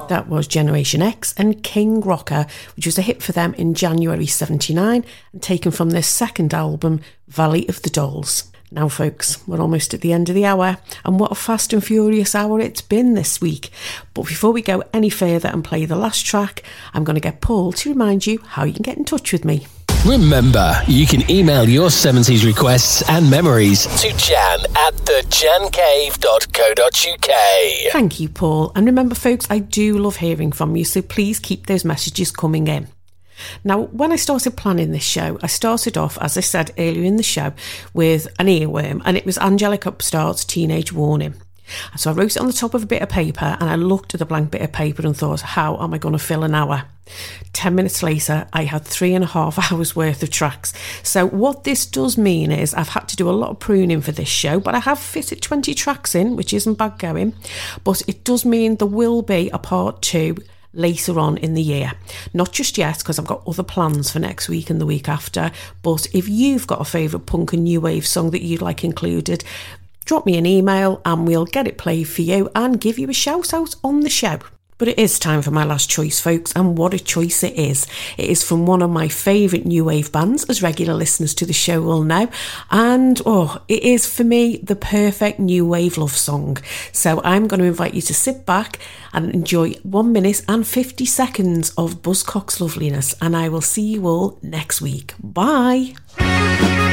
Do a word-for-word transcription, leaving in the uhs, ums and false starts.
That was Generation X and King Rocker, which was a hit for them in January seventy-nine and taken from their second album, Valley of the Dolls. Now folks, we're almost at the end of the hour, and what a fast and furious hour it's been this week. But before we go any further and play the last track, I'm going to get Paul to remind you how you can get in touch with me. Remember, you can email your seventies requests and memories to jan at the jan cave dot co dot uk. Thank you, Paul. And remember, folks, I do love hearing from you, so please keep those messages coming in. Now, when I started planning this show, I started off, as I said earlier in the show, with an earworm, and it was Angelic Upstart's Teenage Warning. So I wrote it on the top of a bit of paper, and I looked at the blank bit of paper and thought, how am I going to fill an hour? Ten minutes later, I had three and a half hours worth of tracks. So what this does mean is I've had to do a lot of pruning for this show, but I have fitted twenty tracks in, which isn't bad going. But it does mean there will be a part two later on in the year. Not just yet, because I've got other plans for next week and the week after. But if you've got a favourite punk and new wave song that you'd like included, drop me an email and we'll get it played for you and give you a shout out on the show. But it is time for my last choice, folks, and what a choice it is. It is from one of my favourite new wave bands, as regular listeners to the show will know, and oh, it is for me the perfect new wave love song. So I'm going to invite you to sit back and enjoy one minute and fifty seconds of Buzzcocks loveliness, and I will see you all next week. Bye!